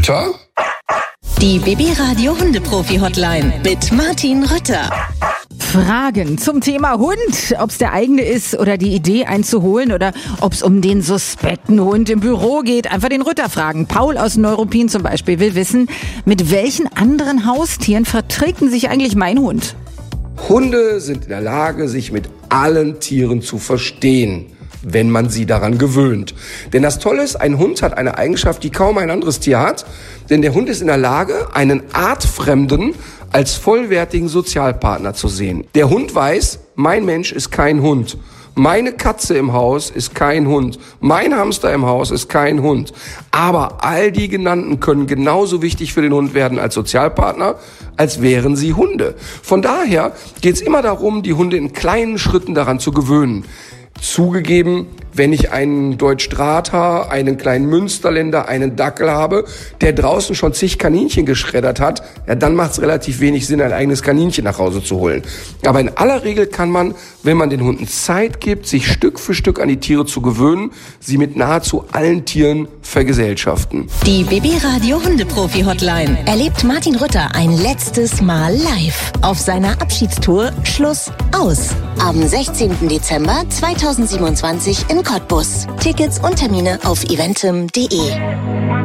Rütter? Die BB-Radio Hundeprofi-Hotline mit Martin Rütter. Fragen zum Thema Hund, ob es der eigene ist oder die Idee einzuholen oder ob es um den suspekten Hund im Büro geht. Einfach den Rütter fragen. Paul aus Neuruppin zum Beispiel will wissen, mit welchen anderen Haustieren verträgt denn sich eigentlich mein Hund? Hunde sind in der Lage, sich mit allen Tieren zu verstehen, wenn man sie daran gewöhnt. Denn das Tolle ist, ein Hund hat eine Eigenschaft, die kaum ein anderes Tier hat. Denn der Hund ist in der Lage, einen Artfremden als vollwertigen Sozialpartner zu sehen. Der Hund weiß, mein Mensch ist kein Hund. Meine Katze im Haus ist kein Hund. Mein Hamster im Haus ist kein Hund. Aber all die genannten können genauso wichtig für den Hund werden als Sozialpartner, als wären sie Hunde. Von daher geht es immer darum, die Hunde in kleinen Schritten daran zu gewöhnen. Zugegeben, wenn ich einen Deutsch Drahthaar, einen kleinen Münsterländer, einen Dackel habe, der draußen schon zig Kaninchen geschreddert hat, ja, dann macht es relativ wenig Sinn, ein eigenes Kaninchen nach Hause zu holen. Aber in aller Regel kann man, wenn man den Hunden Zeit gibt, sich Stück für Stück an die Tiere zu gewöhnen, sie mit nahezu allen Tieren vergesellschaften. Die BB-Radio Hundeprofi-Hotline erlebt Martin Rütter ein letztes Mal live auf seiner Abschiedstour Schluss aus. Am 16. Dezember 2027 in Cottbus. Tickets und Termine auf eventim.de.